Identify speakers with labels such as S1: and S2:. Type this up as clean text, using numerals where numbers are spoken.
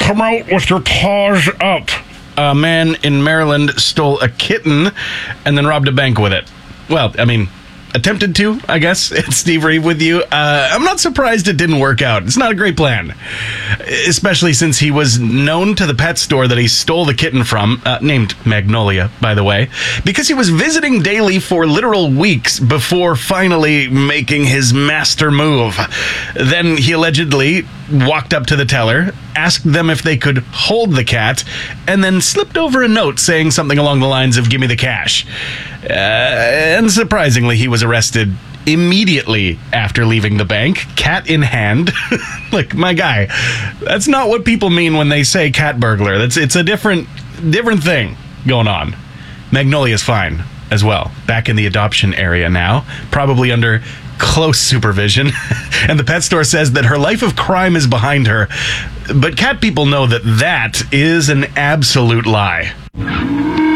S1: come out with your paws up.
S2: A man in Maryland stole a kitten and then robbed a bank with it. Well, I mean, attempted to, I guess. It's Steve Reeve with you. I'm not surprised it didn't work out. It's not a great plan. Especially since he was known to the pet store that he stole the kitten from, named Magnolia, by the way, because he was visiting daily for literal weeks before finally making his master move. Then he allegedly walked up to the teller, asked them if they could hold the cat, and then slipped over a note saying something along the lines of, "Give me the cash." And surprisingly, he was arrested immediately after leaving the bank, cat in hand. Like, my guy, that's not what people mean when they say cat burglar. It's a different thing going on. Magnolia's fine as well. Back in the adoption area now, probably under close supervision. And the pet store says that her life of crime is behind her. But cat people know that is an absolute lie.